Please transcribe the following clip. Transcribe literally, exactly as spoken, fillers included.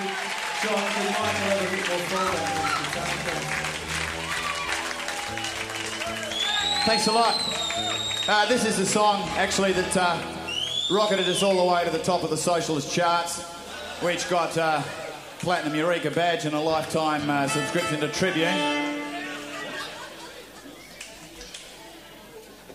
John, we might have a bit more forward. Thanks a lot. Uh, this is a song, actually, that uh, rocketed us all the way to the top of the socialist charts, which got uh, Platinum Eureka badge and a lifetime uh, subscription to Tribune.